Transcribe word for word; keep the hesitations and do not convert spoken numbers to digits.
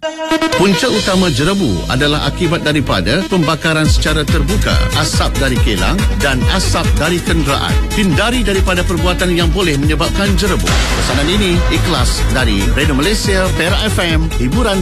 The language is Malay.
Punca utama jerebu adalah akibat daripada pembakaran secara terbuka, asap dari kilang dan asap dari kenderaan. Hindari daripada perbuatan yang boleh menyebabkan jerebu. Pesanan ini ikhlas dari Radio Malaysia, Perak F M, hiburan